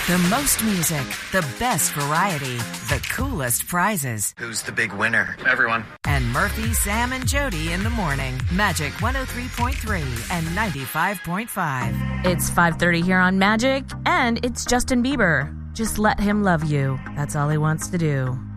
The most music, the best variety, the coolest prizes. Who's the big winner? Everyone. And Murphy, Sam, and Jody in the morning. Magic 103.3 and 95.5. It's 5:30 here on Magic, and it's Justin Bieber. Just let him love you. That's all he wants to do.